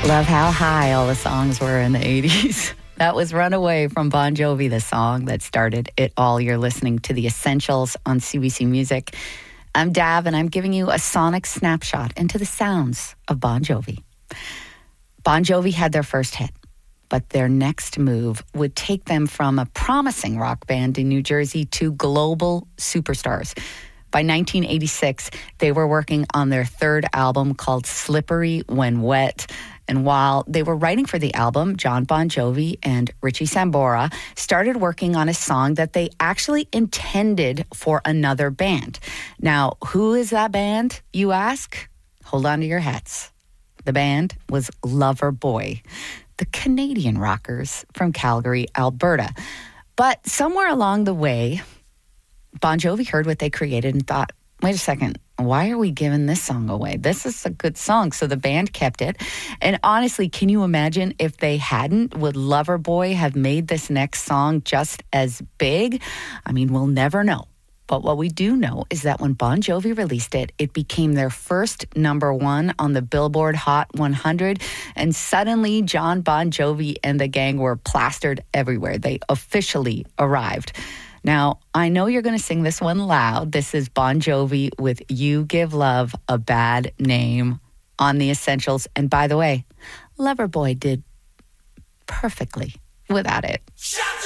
Love how high all the songs were in the 80s. That was Runaway from Bon Jovi, the song that started it all. You're listening to The Essentials on CBC Music. I'm Dav, and I'm giving you a sonic snapshot into the sounds of Bon Jovi. Bon Jovi had their first hit, but their next move would take them from a promising rock band in New Jersey to global superstars. By 1986, they were working on their third album called Slippery When Wet. And while they were writing for the album, John Bon Jovi and Richie Sambora started working on a song that they actually intended for another band. Now, who is that band, you ask? Hold on to your hats. The band was Loverboy, the Canadian rockers from Calgary, Alberta. But somewhere along the way, Bon Jovi heard what they created and thought, wait a second, why are we giving this song away? This is a good song. So the band kept it. And honestly, can you imagine if they hadn't? Would Loverboy have made this next song just as big? I mean, we'll never know. But what we do know is that when Bon Jovi released it, it became their first number one on the Billboard Hot 100. And suddenly, John Bon Jovi and the gang were plastered everywhere. They officially arrived. Now, I know you're going to sing this one loud. This is Bon Jovi with You Give Love a Bad Name on The Essentials. And by the way, Loverboy did perfectly without it.